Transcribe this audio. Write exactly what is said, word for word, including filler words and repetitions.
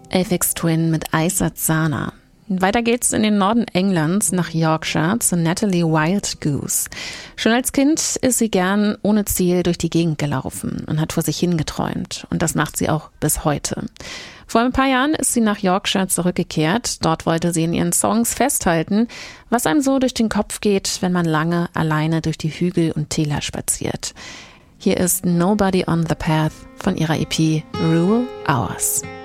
Aphex Twin mit Aizat-Sana. Weiter geht's in den Norden Englands nach Yorkshire zu Natalie Wildgoose. Schon als Kind ist sie gern ohne Ziel durch die Gegend gelaufen und hat vor sich hingeträumt. Und das macht sie auch bis heute. Vor ein paar Jahren ist sie nach Yorkshire zurückgekehrt. Dort wollte sie in ihren Songs festhalten, was einem so durch den Kopf geht, wenn man lange alleine durch die Hügel und Täler spaziert. Hier ist Nobody on the Path von ihrer E P Rule Ours.